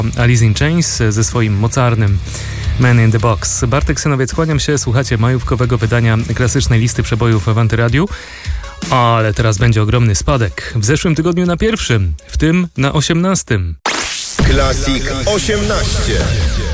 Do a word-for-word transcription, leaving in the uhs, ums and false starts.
Alice in Chains ze swoim mocarnym Man in the Box. Bartek Synowiec, kłaniam się, słuchacie majówkowego wydania klasycznej listy przebojów w Antyradiu. Ale teraz będzie ogromny spadek. W zeszłym tygodniu na pierwszym, w tym na osiemnastym. Classic osiemnaście.